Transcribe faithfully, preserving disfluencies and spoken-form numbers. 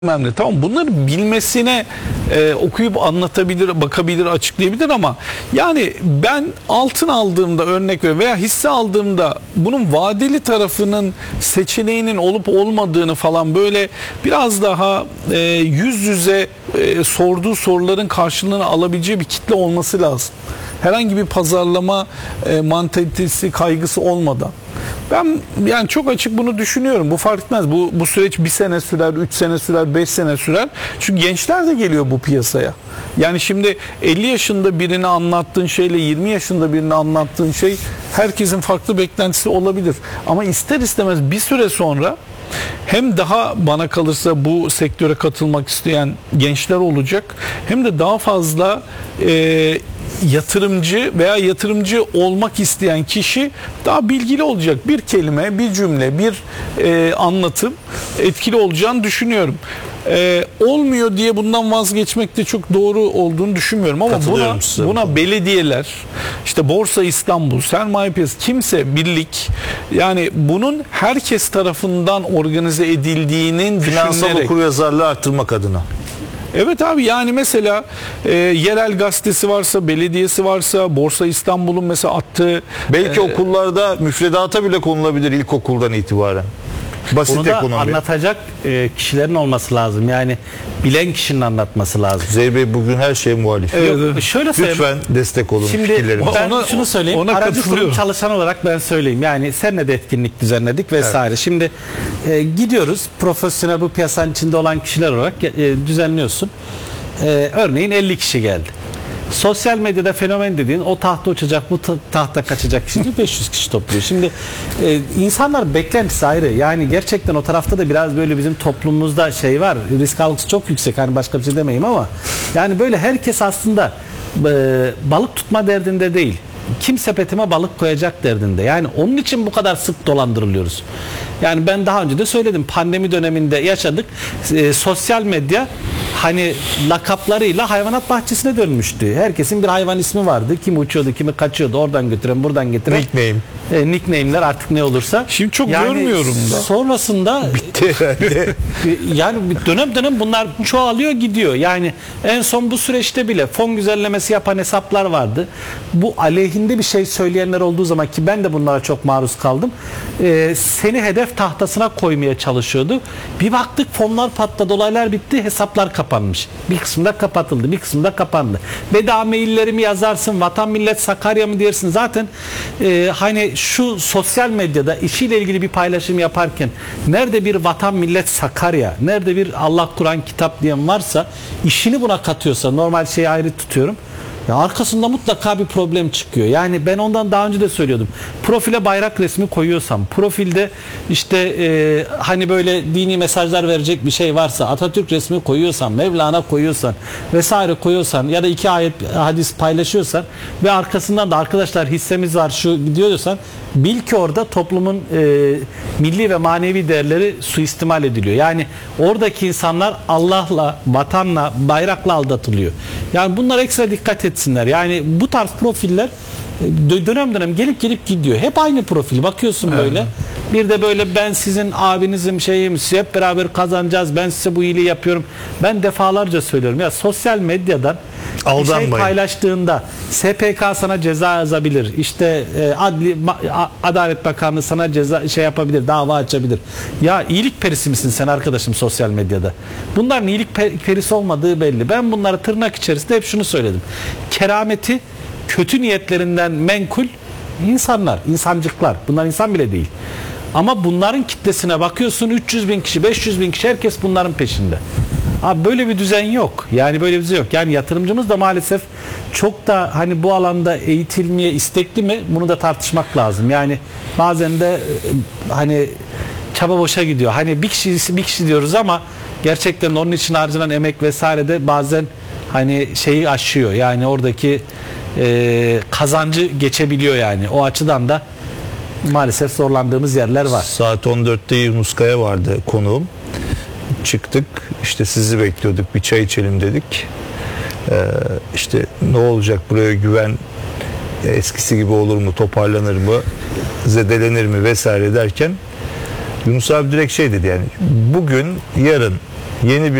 önemli. Tamam, bunları bilmesine e, okuyup anlatabilir, bakabilir, açıklayabilir ama yani ben altın aldığımda örnek ver veya hisse aldığımda bunun vadeli tarafının seçeneğinin olup olmadığını falan böyle biraz daha e, yüz yüze e, sorduğu soruların karşılığını alabileceği bir kitle olması lazım. Herhangi bir pazarlama e, mantalitesi, kaygısı olmadan. Ben yani çok açık bunu düşünüyorum. Bu fark etmez. Bu, bu süreç bir sene sürer, üç sene sürer, beş sene sürer. Çünkü gençler de geliyor bu piyasaya. Yani şimdi elli yaşında birini anlattığın şeyle yirmi yaşında birini anlattığın şey herkesin farklı beklentisi olabilir. Ama ister istemez bir süre sonra hem daha bana kalırsa bu sektöre katılmak isteyen gençler olacak, hem de daha fazla e, yatırımcı veya yatırımcı olmak isteyen kişi daha bilgili olacak. Bir kelime, bir cümle, bir e, anlatım etkili olacağını düşünüyorum. Ee, olmuyor diye bundan vazgeçmek de çok doğru olduğunu düşünmüyorum ama buna, buna belediyeler, işte Borsa İstanbul, sermaye piyasası, kimse, birlik, yani bunun herkes tarafından organize edildiğinin finansal düşünülerek, okuryazarlığı arttırmak adına. Evet abi, yani mesela e, yerel gazetesi varsa, belediyesi varsa, Borsa İstanbul'un mesela attığı belki e, okullarda müfredata bile konulabilir ilkokuldan itibaren. Basit Bunu da ekonomi. anlatacak e, kişilerin olması lazım. Yani bilen kişinin anlatması lazım. Zeyr Bey bugün her şeye muhalif. Evet. Yok, şöyle söyleyeyim. Lütfen destek olun Şimdi fikirlerimize. ben Ona- şunu söyleyeyim. ona Aracı katılıyorum. kurum çalışan olarak ben söyleyeyim. Yani seninle de etkinlik düzenledik vesaire. Evet. Şimdi e, gidiyoruz. Profesyonel bu piyasanın içinde olan kişiler olarak e, düzenliyorsun. E, örneğin elli kişi geldi. Sosyal medyada fenomen dediğin o tahta uçacak, bu tahta kaçacak kişi beş yüz kişi topluyor. Şimdi e, insanlar beklentisi ayrı. Yani gerçekten o tarafta da biraz böyle bizim toplumumuzda şey var. Risk algısı çok yüksek. Hani başka bir şey demeyeyim ama yani böyle herkes aslında e, balık tutma derdinde değil. Kim sepetime balık koyacak derdinde. Yani onun için bu kadar sık dolandırılıyoruz. Yani ben daha önce de söyledim. Pandemi döneminde yaşadık. E, sosyal medya hani lakaplarıyla hayvanat bahçesine dönmüştü. Herkesin bir hayvan ismi vardı. Kimi uçuyordu, kimi kaçıyordu. Oradan götüren, buradan getiren. Nickname. E, nickname'ler artık ne olursa. Şimdi çok yani görmüyorum da. Sonrasında Bitti herhalde. yani dönem dönem bunlar çoğalıyor gidiyor. Yani en son bu süreçte bile fon güzellemesi yapan hesaplar vardı. Bu aleyhinde bir şey söyleyenler olduğu zaman, ki ben de bunlara çok maruz kaldım. E, seni hedef tahtasına koymaya çalışıyordu. Bir baktık fonlar patladı, olaylar bitti, hesaplar kapanmış. Bir kısmında kapatıldı, bir kısmında kapandı. Bedava maillerimi yazarsın, Vatan Millet Sakarya mı dersin? Zaten e, hani şu sosyal medyada işiyle ilgili bir paylaşım yaparken nerede bir Vatan Millet Sakarya, nerede bir Allah Kur'an kitap diyen varsa, işini buna katıyorsa, normal şeyi ayrı tutuyorum, ya arkasında mutlaka bir problem çıkıyor. Yani ben ondan daha önce de söylüyordum. Profile bayrak resmi koyuyorsam, profilde işte e, hani böyle dini mesajlar verecek bir şey varsa, Atatürk resmi koyuyorsan, Mevlana koyuyorsan vesaire koyuyorsan ya da iki ayet hadis paylaşıyorsan ve arkasından da arkadaşlar hissemiz var şu diyorsan, bil ki orada toplumun e, milli ve manevi değerleri suistimal ediliyor. Yani oradaki insanlar Allah'la, vatanla, bayrakla aldatılıyor. Yani bunlara ekstra dikkat etsinler. Yani bu tarz profiller dönem dönem gelip gelip gidiyor. Hep aynı profil. Bakıyorsun böyle. Evet. Bir de böyle ben sizin abinizim, şeyim, hep beraber kazanacağız, ben size bu iyiliği yapıyorum. Ben defalarca söylüyorum. Ya sosyal medyadan bir şey paylaştığında S P K sana ceza yazabilir. İşte e, Adli Adalet Bakanlığı sana ceza şey yapabilir, dava açabilir. Ya iyilik perisi misin sen arkadaşım sosyal medyada? Bunların iyilik perisi olmadığı belli. Ben bunları tırnak içerisinde hep şunu söyledim. Kerameti kötü niyetlerinden menkul insanlar, insancıklar. Bunlar insan bile değil. Ama bunların kitlesine bakıyorsun, üç yüz bin kişi, beş yüz bin kişi, herkes bunların peşinde. Abi böyle bir düzen yok. Yani böyle bir düzen yok. Yani yatırımcımız da maalesef çok da hani bu alanda eğitilmeye istekli mi? Bunu da tartışmak lazım. Yani bazen de hani çaba boşa gidiyor. Hani bir kişi bir kişi diyoruz ama gerçekten onun için harcanan emek vesaire de bazen hani şeyi aşıyor. Yani oradaki e, kazancı geçebiliyor yani. O açıdan da maalesef zorlandığımız yerler var. Saat on dörtte Yunus Kaya vardı konuğum. Çıktık, işte sizi bekliyorduk, bir çay içelim dedik. Ee, işte ne olacak, buraya güven eskisi gibi olur mu, toparlanır mı, zedelenir mi vesaire derken Yunus abi direkt şey dedi, yani bugün yarın yeni bir